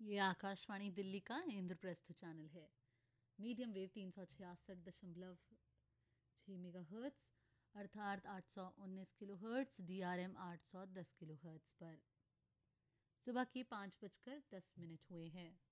ये आकाशवाणी दिल्ली का इंद्रप्रस्थ चैनल है। मीडियम वेव 366.6 मेगा हर्ट्स अर्थात 819 kilo hertz, DRM 810 kilo hertz पर। सुबह के 5:10 हुए हैं।